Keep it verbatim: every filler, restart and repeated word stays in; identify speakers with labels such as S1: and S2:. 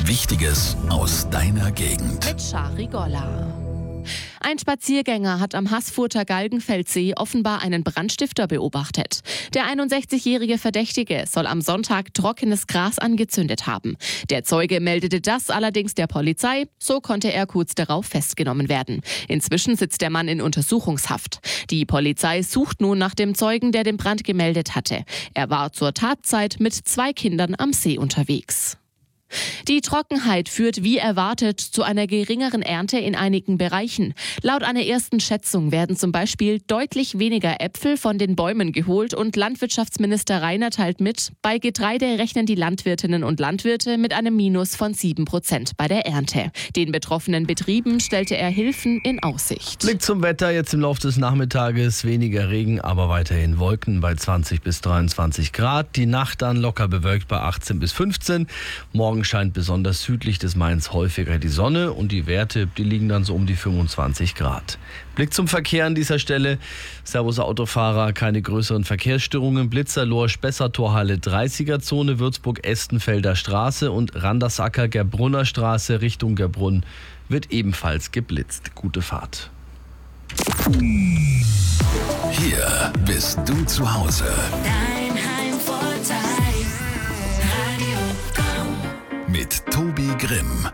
S1: Wichtiges aus deiner Gegend.
S2: Mit Schari Golla. Ein Spaziergänger hat am Haßfurter Galgenfeldsee offenbar einen Brandstifter beobachtet. Der einundsechzigjährige Verdächtige soll am Sonntag trockenes Gras angezündet haben. Der Zeuge meldete das allerdings der Polizei. So konnte er kurz darauf festgenommen werden. Inzwischen sitzt der Mann in Untersuchungshaft. Die Polizei sucht nun nach dem Zeugen, der den Brand gemeldet hatte. Er war zur Tatzeit mit zwei Kindern am See unterwegs. Die Trockenheit führt wie erwartet zu einer geringeren Ernte in einigen Bereichen. Laut einer ersten Schätzung werden zum Beispiel deutlich weniger Äpfel von den Bäumen geholt und Landwirtschaftsminister Rainer teilt mit, bei Getreide rechnen die Landwirtinnen und Landwirte mit einem Minus von sieben Prozent bei der Ernte. Den betroffenen Betrieben stellte er Hilfen in Aussicht.
S3: Blick zum Wetter, jetzt im Laufe des Nachmittages weniger Regen, aber weiterhin Wolken bei zwanzig bis dreiundzwanzig Grad. Die Nacht dann locker bewölkt bei achtzehn bis fünfzehn. Morgen scheint besonders südlich des Mains häufiger die Sonne und die Werte, die liegen dann so um die fünfundzwanzig Grad. Blick zum Verkehr an dieser Stelle. Servus Autofahrer, keine größeren Verkehrsstörungen. Blitzerlohr, Spessartorhalle, dreißiger Zone, Würzburg-Estenfelder Straße und Randersacker, Gerbrunner Straße Richtung Gerbrunn wird ebenfalls geblitzt. Gute Fahrt.
S1: Hier bist du zu Hause.
S4: Dein Heimvorteil. Radio Komm.
S1: Mit Tobi Grimm.